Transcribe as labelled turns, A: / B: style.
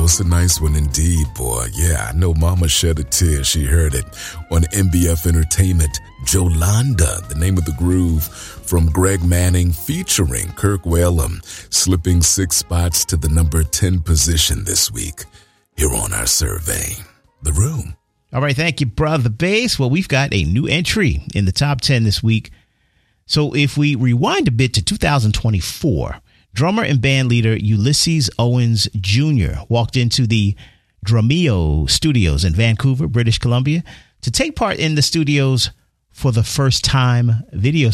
A: was a nice one indeed, boy. Yeah, I know Mama shed a tear. She heard it on MBF Entertainment. Jolanda, the name of the groove, from Greg Manning featuring Kirk Whalum, slipping 6 spots to the number 10 position this week here on our survey. The Room.
B: All right, thank you, Brother Bass. Well, we've got a new entry in the top 10 this week. So if we rewind a bit to 2024, drummer and band leader Ulysses Owens Jr. walked into the Drumeo Studios in Vancouver, British Columbia, to take part in the studio's For the First Time video